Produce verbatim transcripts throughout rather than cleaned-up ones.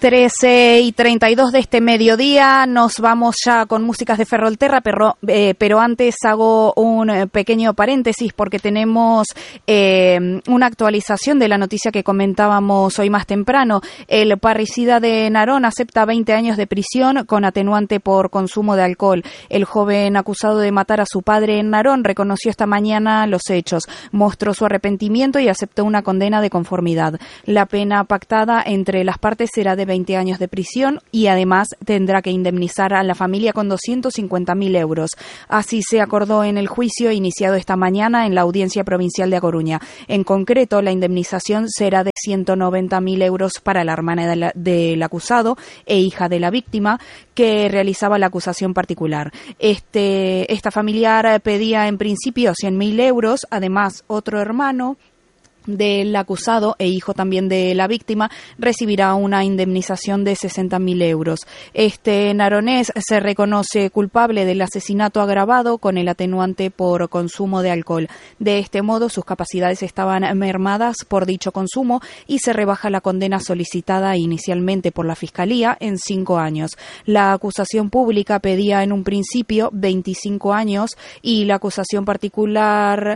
trece y treinta y dos de este mediodía, nos vamos ya con músicas de Ferrolterra, pero, eh, pero antes hago un pequeño paréntesis porque tenemos eh, una actualización de la noticia que comentábamos hoy más temprano. El parricida de Narón acepta veinte años de prisión con atenuante por consumo de alcohol. El joven acusado de matar a su padre en Narón reconoció esta mañana los hechos, mostró su arrepentimiento y aceptó una condena de conformidad. La pena pactada entre las partes será de veinte años de prisión y además tendrá que indemnizar a la familia con doscientos cincuenta mil euros. Así se acordó en el juicio iniciado esta mañana en la Audiencia Provincial de A Coruña. En concreto, la indemnización será de ciento noventa mil euros para la hermana de la, del acusado e hija de la víctima que realizaba la acusación particular. Este, esta familiar pedía en principio cien mil euros, además otro hermano del acusado e hijo también de la víctima recibirá una indemnización de sesenta mil euros. Este naronés se reconoce culpable del asesinato agravado con el atenuante por consumo de alcohol. De este modo, sus capacidades estaban mermadas por dicho consumo y se rebaja la condena solicitada inicialmente por la Fiscalía en cinco años. La acusación pública pedía en un principio veinticinco años y la acusación particular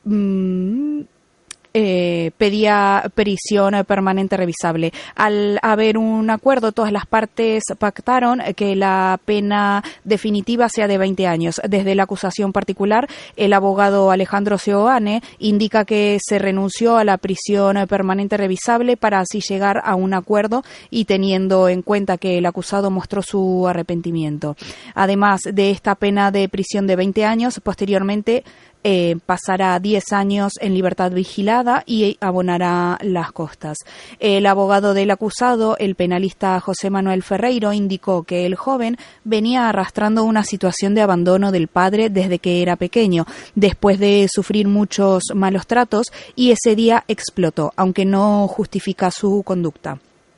Mmm, Eh, pedía prisión permanente revisable. Al haber un acuerdo, todas las partes pactaron que la pena definitiva sea de veinte años. Desde la acusación particular, el abogado Alejandro Seoane indica que se renunció a la prisión permanente revisable para así llegar a un acuerdo y teniendo en cuenta que el acusado mostró su arrepentimiento. Además de esta pena de prisión de veinte años, posteriormente Eh, pasará diez años en libertad vigilada y abonará las costas. El abogado del acusado, el penalista José Manuel Ferreiro, indicó que el joven venía arrastrando una situación de abandono del padre desde que era pequeño, después de sufrir muchos malos tratos, y ese día explotó, aunque no justifica su conducta.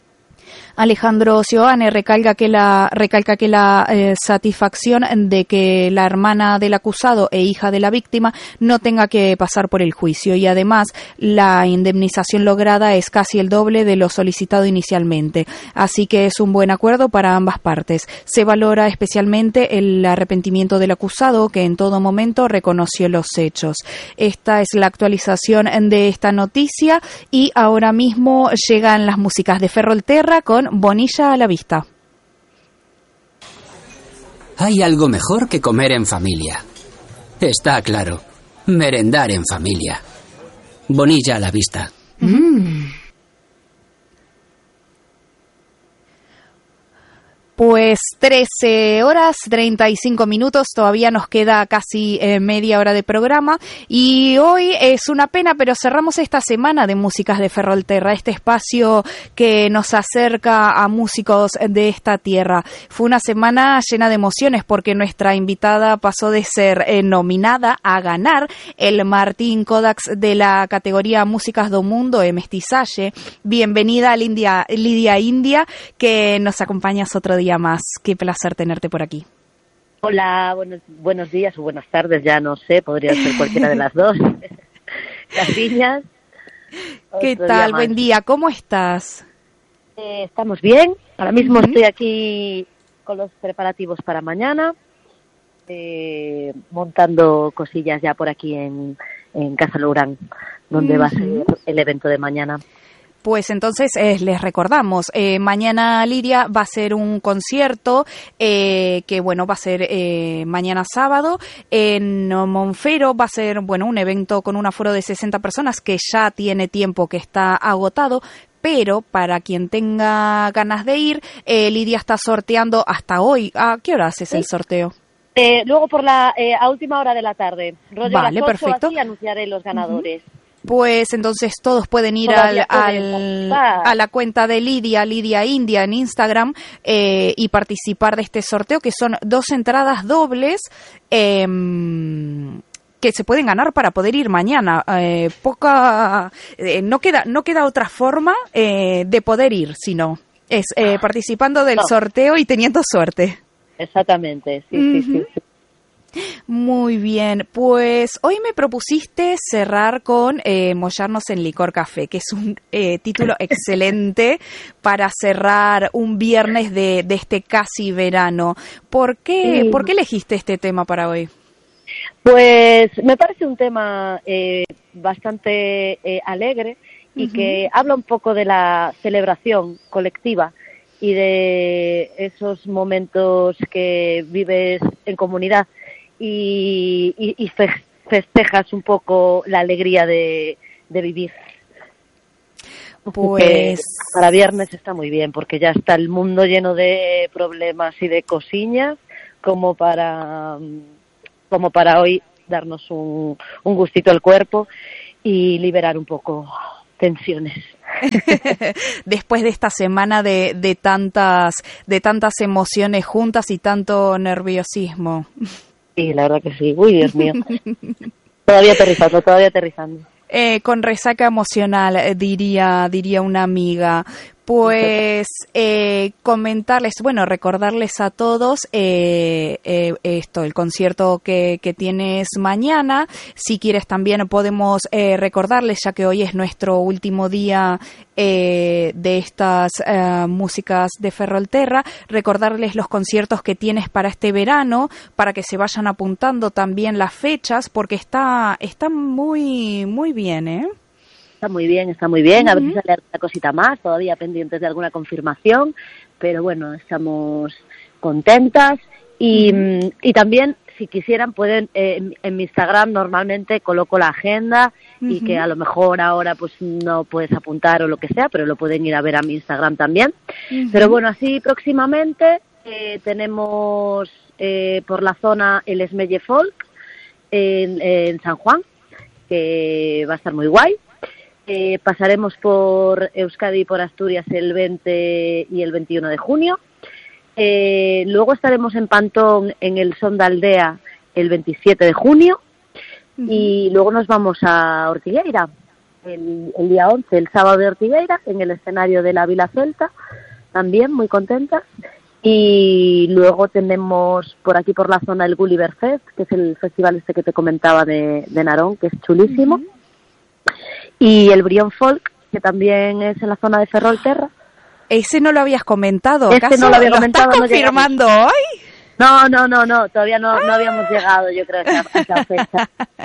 Alejandro Seoane recalca que la, recalca que la eh, satisfacción de que la hermana del acusado e hija de la víctima no tenga que pasar por el juicio y además la indemnización lograda es casi el doble de lo solicitado inicialmente. Así que es un buen acuerdo para ambas partes. Se valora especialmente el arrepentimiento del acusado que en todo momento reconoció los hechos. Esta es la actualización de esta noticia y ahora mismo llegan las músicas de Ferrolterra con Bonilla a la vista. Hay algo mejor que comer en familia. Está claro. Merendar en familia. Bonilla a la vista. Mm. Pues trece horas, treinta y cinco minutos, todavía nos queda casi eh, media hora de programa y hoy es una pena, pero cerramos esta semana de músicas de Ferrolterra, este espacio que nos acerca a músicos de esta tierra. Fue una semana llena de emociones porque nuestra invitada pasó de ser eh, nominada a ganar el Martín Kodax de la categoría Músicas do Mundo e Mestizaje. Bienvenida a Lidia, Lidia India, que nos acompañas otro día más. Qué placer tenerte por aquí. Hola, buenos, buenos días o buenas tardes, ya no sé, podría ser cualquiera de las dos. Casiñas. ¿Qué tal? Buen día, ¿cómo estás? Eh, estamos bien, ahora mismo uh-huh. Estoy aquí con los preparativos para mañana, eh, montando cosillas ya por aquí en, en Casa Lourán, donde uh-huh. va a ser el evento de mañana. Pues entonces eh, les recordamos, eh, mañana Lidia va a ser un concierto eh, que bueno va a ser eh, mañana sábado en Monfero, va a ser bueno un evento con un aforo de sesenta personas que ya tiene tiempo que está agotado. Pero para quien tenga ganas de ir, eh, Lidia está sorteando hasta hoy. ¿A qué hora haces sí. el sorteo? Eh, luego por la eh, a última hora de la tarde. Rollo vale, las ocho, perfecto. Así anunciaré los ganadores. Uh-huh. Pues entonces todos pueden ir al, al, a la cuenta de Lidia, Lidia India en Instagram eh, y participar de este sorteo que son dos entradas dobles eh, que se pueden ganar para poder ir mañana. Eh, poca, eh, no queda, no queda otra forma eh, de poder ir, sino es eh, participando del no. sorteo y teniendo suerte. Exactamente, sí, uh-huh. sí, sí. Muy bien, pues hoy me propusiste cerrar con eh, Mollarnos en Licor Café, que es un eh, título excelente para cerrar un viernes de, de este casi verano. ¿Por qué, Sí. ¿Por qué elegiste este tema para hoy? Pues me parece un tema eh, bastante eh, alegre y uh-huh. que habla un poco de la celebración colectiva y de esos momentos que vives en comunidad y, y, y festejas un poco la alegría de, de vivir. Pues que para viernes está muy bien porque ya está el mundo lleno de problemas y de cosillas como para como para hoy darnos un, un gustito al cuerpo y liberar un poco tensiones. Después de esta semana de, de tantas de tantas emociones juntas y tanto nerviosismo. Sí, la verdad que sí. Uy, Dios mío. Todavía aterrizando, todavía aterrizando. Eh, con resaca emocional, diría diría una amiga. Pues eh, comentarles, bueno, recordarles a todos eh, eh, esto, el concierto que, que tienes mañana. Si quieres también podemos eh, recordarles, ya que hoy es nuestro último día eh, de estas eh, músicas de Ferrolterra, recordarles los conciertos que tienes para este verano, para que se vayan apuntando también las fechas, porque está, está muy, muy bien, ¿eh? Está muy bien, está muy bien. A ver si sale alguna cosita más, todavía pendientes de alguna confirmación, pero bueno, estamos contentas. Y, uh-huh. y también, si quisieran, pueden, eh, en, en mi Instagram normalmente coloco la agenda uh-huh. y que a lo mejor ahora pues no puedes apuntar o lo que sea, pero lo pueden ir a ver a mi Instagram también. Uh-huh. Pero bueno, así próximamente eh, tenemos eh, por la zona el Esmelle Folk en, en San Juan, que va a estar muy guay. Eh, pasaremos por Euskadi y por Asturias el veinte y el veintiuno de junio. Eh, luego estaremos en Pantón en el Son de Aldea el veintisiete de junio. Uh-huh. Y luego nos vamos a Ortigueira el, el día once, el sábado de Ortigueira, en el escenario de la Vila Celta, también muy contentas. Y luego tenemos por aquí por la zona el Gulliver Fest, que es el festival este que te comentaba de, de Narón, que es chulísimo. Uh-huh. Y el Brión Folk, que también es en la zona de Ferrolterra. Ese no lo habías comentado. Este no lo había comentado. ¿Lo estás confirmando no hoy? No, no, no, no. Todavía no, no habíamos llegado, yo creo, a esa, a esa fecha.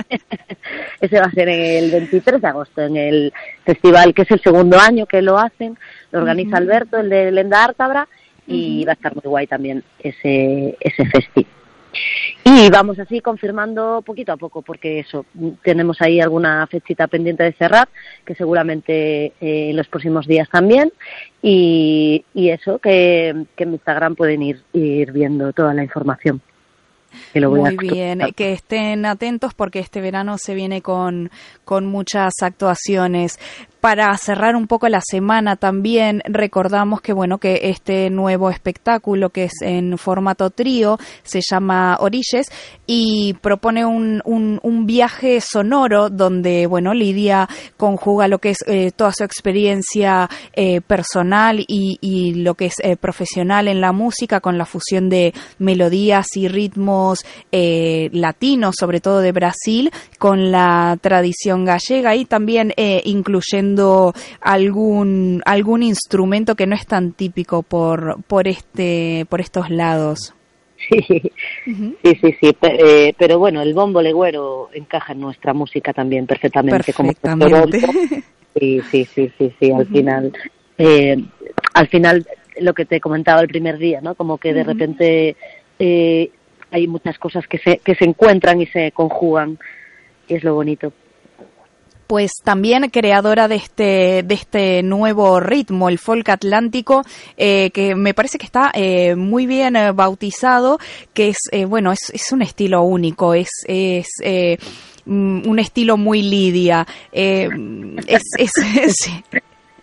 Ese va a ser el veintitrés de agosto, en el festival, que es el segundo año que lo hacen. Lo organiza uh-huh. Alberto, el de Lenda Ártabra, y uh-huh. va a estar muy guay también ese, ese festival. Y vamos así confirmando poquito a poco, porque eso, tenemos ahí alguna fechita pendiente de cerrar, que seguramente eh, en los próximos días también, y, y eso, que, que en mi Instagram pueden ir, ir viendo toda la información. Que lo voy Muy a bien, que estén atentos porque este verano se viene con, con muchas actuaciones. Para cerrar un poco la semana también recordamos que bueno que este nuevo espectáculo que es en formato trío se llama Orilles y propone un, un, un viaje sonoro donde bueno Lidia conjuga lo que es eh, toda su experiencia eh, personal y, y lo que es eh, profesional en la música con la fusión de melodías y ritmos eh, latinos, sobre todo de Brasil, con la tradición gallega y también eh, incluyendo algún algún instrumento que no es tan típico por por este por estos lados. Sí, uh-huh. sí, sí, sí, eh, pero bueno, el bombo legüero encaja en nuestra música también perfectamente. Perfectamente. Como sí, sí, sí, sí, sí, al uh-huh. final, eh, al final lo que te comentaba el primer día, ¿no? Como que de uh-huh. repente eh, hay muchas cosas que se que se encuentran y se conjugan y es lo bonito. Pues también creadora de este de este nuevo ritmo, el folk atlántico, eh, que me parece que está eh, muy bien eh, bautizado, que es eh, bueno es es un estilo único, es es eh, un estilo muy Lidia, eh, es, es, es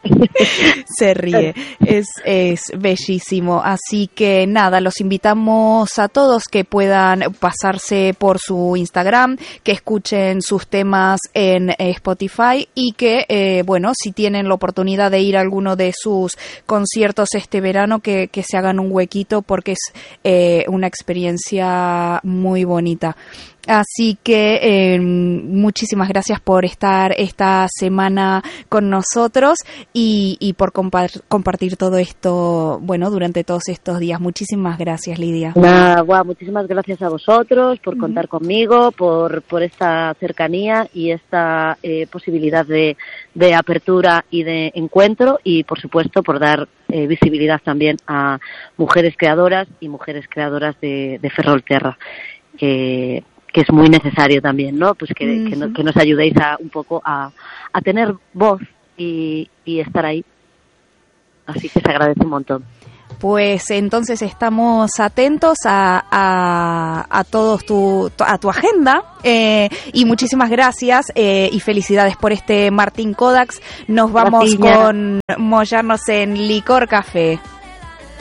Se ríe, es, es bellísimo. Así que nada, los invitamos a todos que puedan pasarse por su Instagram, que escuchen sus temas en eh, Spotify y que, eh, bueno, si tienen la oportunidad de ir a alguno de sus conciertos este verano, que, que se hagan un huequito porque es eh, una experiencia muy bonita. Así que eh, muchísimas gracias por estar esta semana con nosotros y, y por compa- compartir todo esto, bueno, durante todos estos días. Muchísimas gracias, Lidia. Nada, guau, muchísimas gracias a vosotros por Uh-huh. contar conmigo, por, por esta cercanía y esta eh, posibilidad de, de apertura y de encuentro y, por supuesto, por dar eh, visibilidad también a mujeres creadoras y mujeres creadoras de, de Ferrolterra. Que que es muy necesario también, ¿no? Pues que, uh-huh. que, no, que nos ayudéis a un poco a, a tener voz y, y estar ahí. Así que se agradece un montón. Pues entonces estamos atentos a, a, a todos tu, a tu agenda eh, y muchísimas gracias eh, y felicidades por este Martín Codax. Nos vamos Gracias. Con mollarnos en Licor Café.